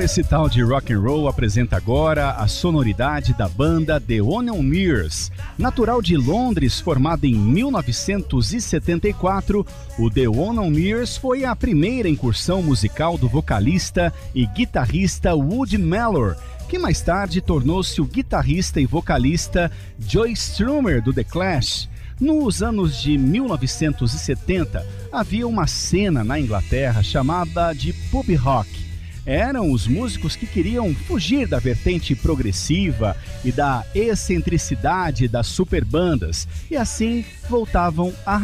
Esse tal de rock and roll apresenta agora a sonoridade da banda The Onion-Mears. Natural de Londres, formada em 1974, o The Onion-Mears foi a primeira incursão musical do vocalista e guitarrista Woody Mellor, que mais tarde tornou-se o guitarrista e vocalista Joe Strummer do The Clash. Nos anos de 1970, havia uma cena na Inglaterra chamada de pub rock. Eram os músicos que queriam fugir da vertente progressiva e da excentricidade das superbandas, e assim voltavam a